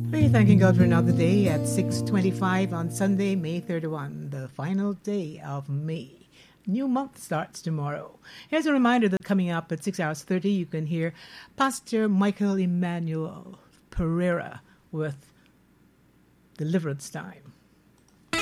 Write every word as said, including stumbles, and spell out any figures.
We're thanking God for another day at six twenty-five on Sunday, May thirty-first, the final day of May. New month starts tomorrow. Here's a reminder that coming up at six hours thirty, you can hear Pastor Michael Emmanuel Pereira with Deliverance Time.